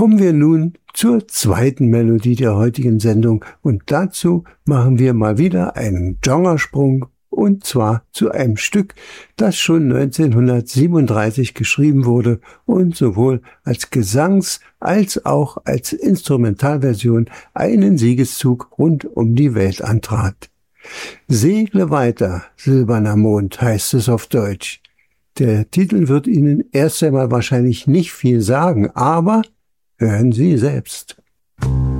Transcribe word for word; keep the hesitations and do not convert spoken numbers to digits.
Kommen wir nun zur zweiten Melodie der heutigen Sendung und dazu machen wir mal wieder einen Genresprung und zwar zu einem Stück, das schon neunzehnhundertsiebenunddreißig geschrieben wurde und sowohl als Gesangs- als auch als Instrumentalversion einen Siegeszug rund um die Welt antrat. Segle weiter, silberner Mond, heißt es auf Deutsch. Der Titel wird Ihnen erst einmal wahrscheinlich nicht viel sagen, aber hören Sie selbst.